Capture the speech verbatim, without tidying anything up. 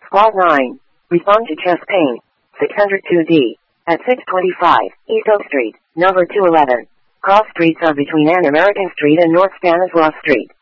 Fault nine. Respond to chest pain. six oh two D. At six twenty-five, East Oak Street, number two eleven. Cross streets are between An American Street and North Stanislaus Street.